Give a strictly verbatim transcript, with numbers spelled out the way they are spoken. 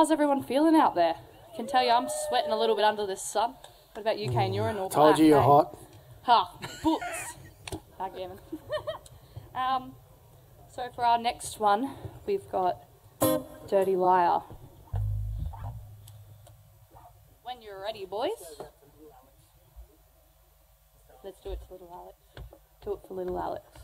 how's everyone feeling out there? I can tell you I'm sweating a little bit under this sun. What about you, Kane? You're in all Told black, you you're eh? hot. Ha, boots. Backgammon. um, so for our next one, we've got Dirty Liar. When you're ready, boys. Let's do it for little Alex. Do it for little Alex.